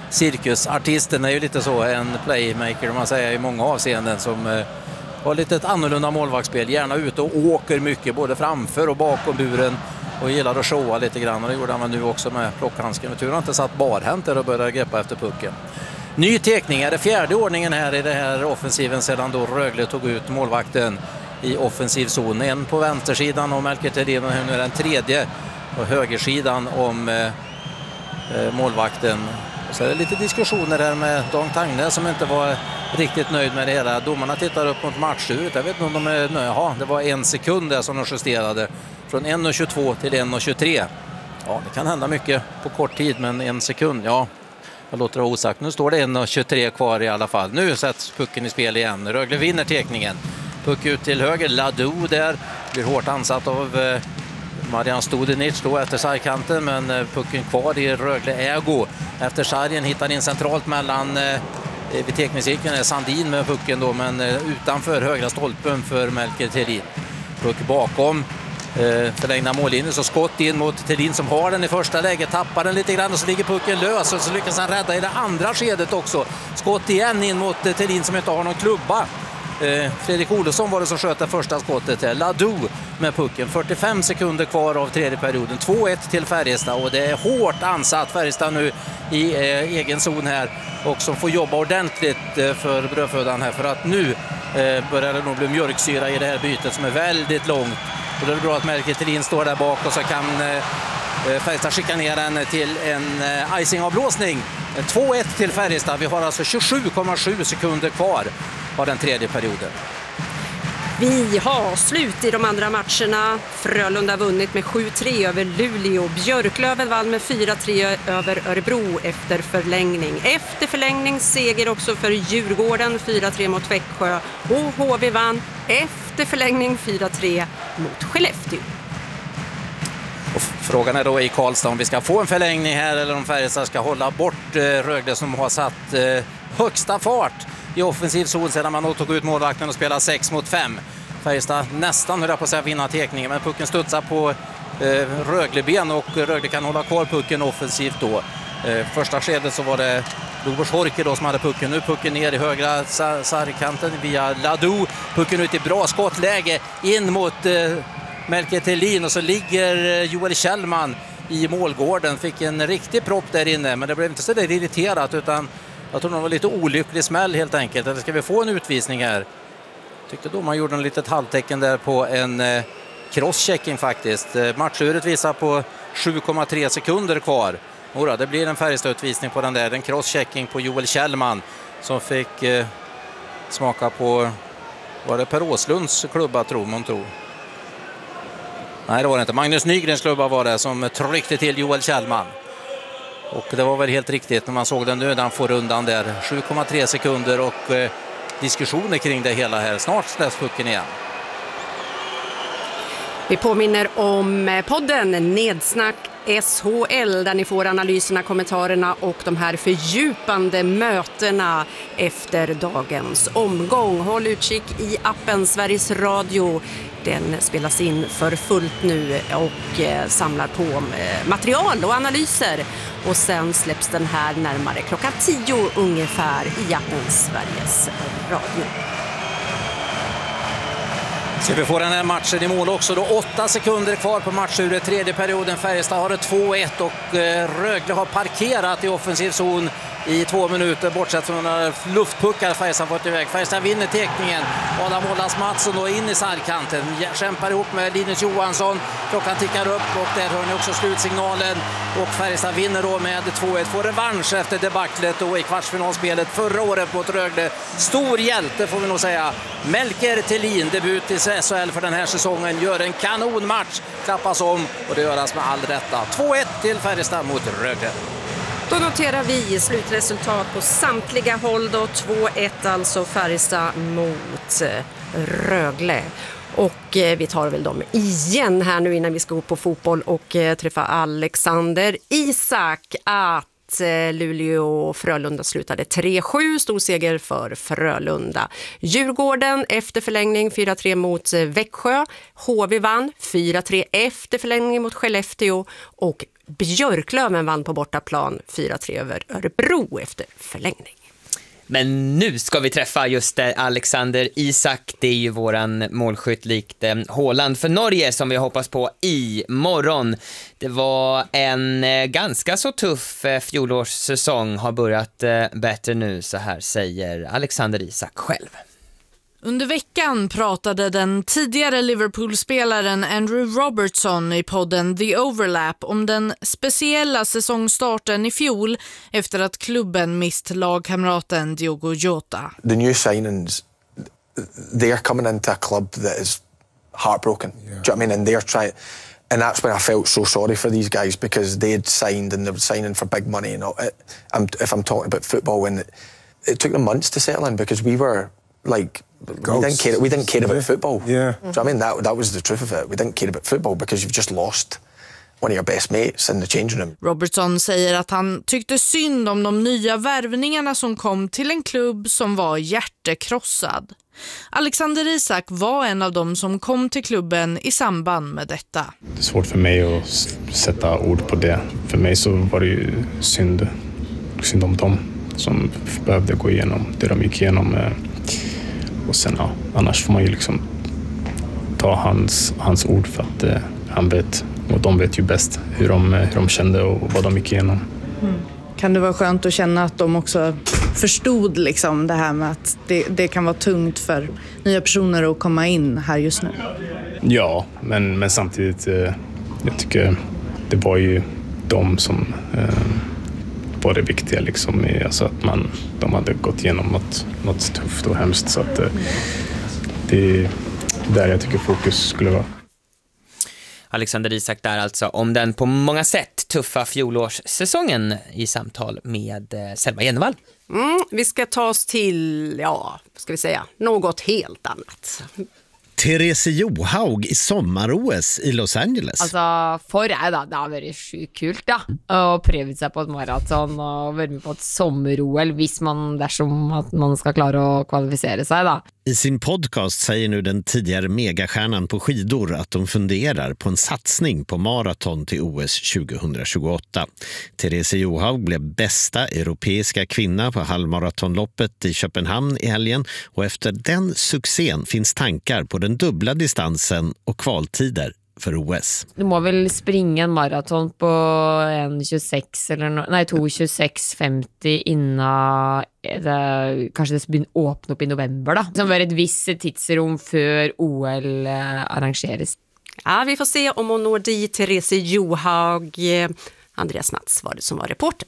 cirkusartisten är ju lite så, en playmaker man säger i många avseenden, som har lite ett annorlunda målvaktsspel, gärna ute och åker mycket både framför och bakom buren och gillar att showa lite grann, och det gjorde han nu också med plockhandsken. Tur har inte satt barhänt där och började greppa efter pucken. Ny tekning, är det fjärde ordningen här i det här offensiven sedan då Rögle tog ut målvakten i offensiv zon. En på vänstersidan om Melker Thelin och nu är den tredje på högersidan om målvakten. Och så är det lite diskussioner här med Dan Tagne som inte var riktigt nöjd med det hela. Domarna tittar upp mot matchuret. Jag vet inte om de är nöjda. Ja, det var 1 sekund där som de justerade. Från 1.22 till 1.23. Ja, det kan hända mycket på kort tid, men 1 sekund, ja. Jag låter det osagt. Nu står det 1.23 kvar i alla fall. Nu sätts pucken i spel igen. Rögle vinner tekningen. Puck ut till höger. Ladu där. Blir hårt ansatt av Marian Studenic då efter sargkanten, men pucken kvar i Rögle ägo. Efter sargen hittar in centralt mellan vid tekningscirkeln är Sandin med pucken då, men utanför högra stolpen för Melker Thelin. Puck bakom förlängda mållinjen, så skott in mot Thelin som har den i första läget, tappar den lite grann och så ligger pucken lös och så lyckas han rädda i det andra skedet också. Skott igen in mot Thelin som inte har någon klubba. Fredrik Olofsson var det som sköt det första skottet. Ladu med pucken. 45 sekunder kvar av tredje perioden. 2-1 till Färjestad och det är hårt ansatt Färjestad nu i egen zon här, och som får jobba ordentligt för brödfödan här, för att nu börjar det nog bli mjölksyra i det här bytet som är väldigt långt. Och då är det bra att Melker Thelin står där bak och så kan Färjestad skicka ner den till en icingavblåsning. 2-1 till Färjestad. Vi har alltså 27,7 sekunder kvar av den tredje perioden. Vi har slut i de andra matcherna. Frölunda vunnit med 7-3 över Luleå. Björklöven vann med 4-3 över Örebro efter förlängning. Efter förlängning seger också för Djurgården 4-3 mot Växjö. Och HV vann efter förlängning 4-3 mot Skellefteå. Och frågan är då i Karlstad om vi ska få en förlängning här eller om Färjestad ska hålla bort Rögle som har satt högsta fart i offensiv zon sedan man tog ut målvakten och spelar 6 mot 5. Färjestad nästan höll på att säga vinna tekningen, men pucken studsar på Rögleben och Rögle kan hålla kvar pucken offensivt då. Första skedet så var det Lobos Horke då som hade pucken. Nu pucken ner i högra sargkanten via Ladu. Pucken ut i bra skottläge in mot Melker Thelin och så ligger Joel Kjellman i målgården. Fick en riktig propp där inne, men det blev inte så där irriterat, utan jag tror det var lite olycklig smäll helt enkelt. Eller ska vi få en utvisning här? Tyckte då man gjorde en litet halvtecken där på en crosschecking faktiskt. Matchuret visar på 7,3 sekunder kvar. Ora, det blir en Färjestad-utvisning på den där. En crosschecking på Joel Kjellman som fick smaka på, var det Per Åslunds klubba tror man tror. Nej, det var det inte. Magnus Nygrens klubba var det som tryckte till Joel Kjellman. Och det var väl helt riktigt när man såg den nu när han får undan där. 7,3 sekunder och diskussioner kring det hela här. Snart släpps pucken igen. Vi påminner om podden Nedsnack SHL där ni får analyserna, kommentarerna och de här fördjupande mötena efter dagens omgång. Håll utkik i appen Sveriges Radio. Den spelas in för fullt nu och samlar på material och analyser. Och sen släpps den här närmare klockan 10 ungefär i appen Sveriges Radio. Så vi får den här matchen i mål också då. 8 sekunder kvar på matchuret. Tredje perioden. Färjestad har det 2-1 och Rögle har parkerat i offensiv zon i 2 minuter. Bortsett från några luftpuckar Färjestad fått iväg. Färjestad vinner tekningen. Adam Ålands Mattsson då in i sargkanten. Kämpar ihop med Linus Johansson. Klockan tickar upp och där hör ni också slutsignalen. Och Färjestad vinner då med 2-1. Får revansch efter debaclet då i kvartsfinalspelet förra året mot Rögle. Stor hjälte får vi nog säga. Melker Thelin, debut i SHL för den här säsongen, gör en kanonmatch. Klappas om och det göras med all rätta. 2-1 till Färjestad mot Rögle. Då noterar vi slutresultat på samtliga håll då. 2-1 alltså Färjestad mot Rögle. Och vi tar väl dem igen här nu innan vi ska gå på fotboll och träffa Alexander Isak att Luleå och Frölunda slutade 3-7, stor seger för Frölunda. Djurgården efter förlängning 4-3 mot Växjö. HV vann 4-3 efter förlängning mot Skellefteå och Björklöven vann på bortaplan 4-3 över Örebro efter förlängning. Men nu ska vi träffa just Alexander Isak. Det är ju våran målskytt likt Haaland för Norge som vi hoppas på i morgon. Det var en ganska så tuff fjolårssäsong, har börjat bättre nu, så här säger Alexander Isak själv. Under veckan pratade den tidigare Liverpool-spelaren Andrew Robertson i podden The Overlap om den speciella säsongstarten i fjol efter att klubben mist lagkamraten Diogo Jota. The new signings, they're coming into a club that is heartbroken. Yeah. Do you know what I mean? And they're trying, and that's when I felt so sorry for these guys because they'd signed and they were signing for big money. And if I'm talking about football, when it took them months to settle in because we were like. We didn't care about football. Yeah. So I mean that was the truth of it. We didn't care about football because you've just lost one of your best mates in the changing room. Robertson säger att han tyckte synd om de nya värvningarna som kom till en klubb som var hjärtekrossad. Alexander Isak var en av dem som kom till klubben i samband med detta. Det är svårt för mig att sätta ord på det. För mig så var det ju synd om dem som behövde gå igenom det de gick igenom. Och sen annars får man ju liksom ta hans ord för att han vet, och de vet ju bäst hur de kände och vad de gick igenom. Kan det vara skönt att känna att de också förstod liksom det här med att det kan vara tungt för nya personer att komma in här just nu? Ja, men samtidigt jag tycker det var ju de som var det viktiga liksom, alltså att de hade gått igenom något tufft och hemskt, så att det är där jag tycker fokus skulle vara. Alexander Isak där alltså om den på många sätt tuffa fjolårssäsongen i samtal med Selma Jennevall. Vi ska ta oss till, något helt annat. Therese Johaug i sommar-OS i Los Angeles. Altså, for jeg da, det har vært sjukt kult da, å prøve seg på et maraton og være med på et sommer-OL dersom at man ska klare å kvalifisere sig da. I sin podcast säger nu den tidigare megastjärnan på skidor att de funderar på en satsning på maraton till OS 2028. Therese Johaug blev bästa europeiska kvinna på halvmaratonloppet i Köpenhamn i helgen, och efter den succén finns tankar på den dubbla distansen och kvaltider för OS. Du må väl springa en maraton på 2:26:50 innan kanske det börjar öppna upp i november då. Som var ett visst tidsrum för OL arrangeras. Ja, vi får se om hon når dit. Therese Johaug. Andreas Mats var det som var reporter.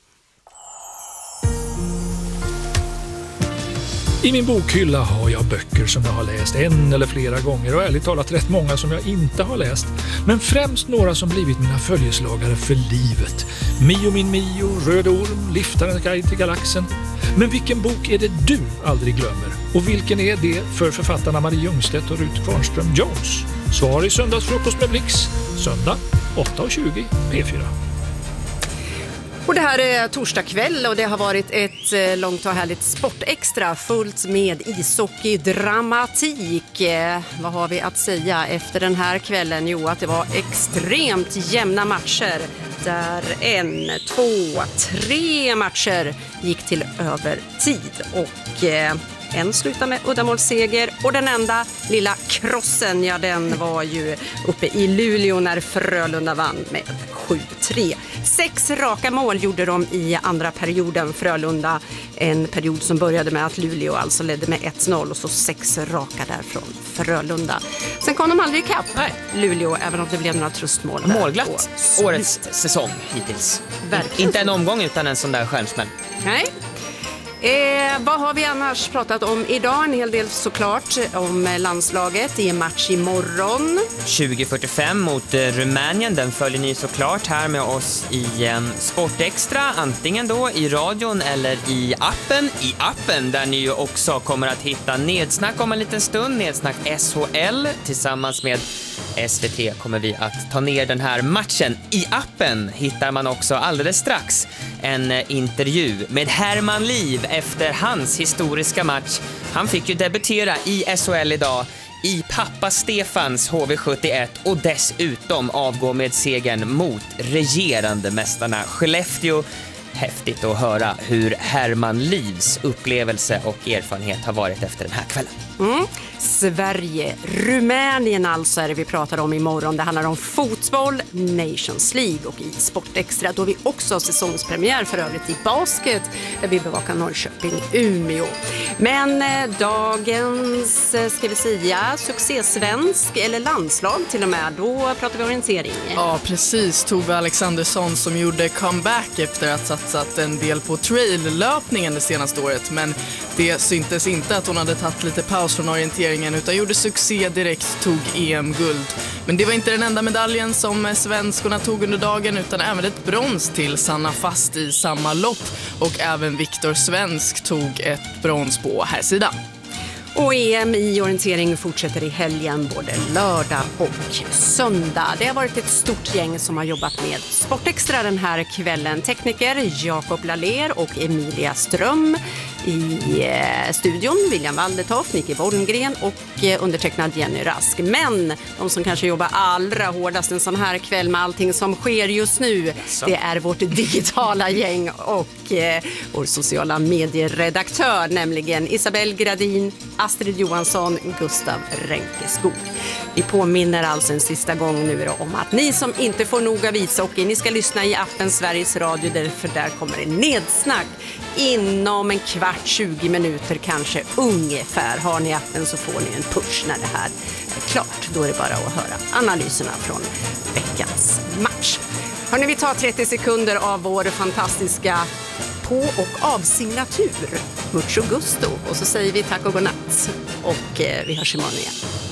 I min bokhylla har jag böcker som jag har läst en eller flera gånger, och ärligt talat rätt många som jag inte har läst. Men främst några som blivit mina följeslagare för livet. Mio min Mio, Röd orm, Liftarens guide till galaxen. Men vilken bok är det du aldrig glömmer? Och vilken är det för författarna Marie Ljungstedt och Ruth Kvarnström Jones? Svar i Söndagsfrukost med Blix. Söndag 8:20 P4. Och det här är torsdag kväll och det har varit ett långt och härligt sportextra fullt med ishockey-dramatik. Vad har vi att säga efter den här kvällen? Jo, att det var extremt jämna matcher där 1, 2, 3 matcher gick till övertid och en slutade med uddamålsseger och den enda lilla krossen, ja den var ju uppe i Luleå när Frölunda vann med 7-3. 6 raka mål gjorde de i andra perioden Frölunda, en period som började med att Luleå alltså ledde med 1-0 och så 6 raka där från Frölunda. Sen kom de aldrig ikapp Luleå, även om det blev några tröstmål. Målglatt årets säsong hittills. Verkligen. Inte en omgång utan en sån där stjärnsmäll. Nej. Vad har vi annars pratat om idag? En hel del såklart om landslaget i en match imorgon. 20:45 mot Rumänien, den följer ni såklart här med oss i Sportextra, antingen då i radion eller i appen där ni ju också kommer att hitta Nedsnack om en liten stund, Nedsnack SHL. Tillsammans med SVT kommer vi att ta ner den här matchen. I appen hittar man också alldeles strax en intervju med Herman Liv efter hans historiska match. Han fick ju debutera i SHL idag i pappa Stefans HV71 och dessutom avgå med segern mot regerande mästarna Skellefteå. Häftigt att höra hur Herman Livs upplevelse och erfarenhet har varit efter den här kvällen. Sverige, Rumänien alltså är det vi pratar om imorgon. Det handlar om fotboll, Nations League och i Sportextra då vi också har säsongspremiär för övrigt i basket där vi bevakar Norrköping, Umeå. Men dagens, ska vi säga, succésvensk eller landslag till och med, då pratar vi orientering. Ja, precis. Tove Alexandersson som gjorde comeback efter att satsat en del på trail-löpningen det senaste året. Men det syntes inte att hon hade tagit lite paus från orienteringen utan gjorde succé direkt, tog EM-guld. Men det var inte den enda medaljen som svenskorna tog under dagen utan även ett brons till Sanna Fast i samma lopp. Och även Viktor Svensk tog ett brons på här sidan. Och EM i orientering fortsätter i helgen både lördag och söndag. Det har varit ett stort gäng som har jobbat med Sportextra den här kvällen. Tekniker Jakob Laller och Emilia Ström. I studion William Waldetoft, Nicke Wollgren och undertecknad Jenny Rask. Men de som kanske jobbar allra hårdast en sån här kväll med allting som sker just nu, det är vårt digitala gäng och vår sociala medieredaktör, nämligen Isabel Gradin, Astrid Johansson, Gustav Ränkeskog. Vi påminner alltså en sista gång nu om att ni som inte får nog av ishockey, ni ska lyssna i appen Sveriges Radio, därför där kommer det nedsnack inom en kvart, 20 minuter kanske ungefär. Har ni appen så får ni en push när det här är klart. Då är det bara att höra analyserna från veckans match. Hörrni, vi tar 30 sekunder av vår fantastiska på- och avsignatur Mucho Gusto och så säger vi tack och godnatt och vi hörs imorgon igen.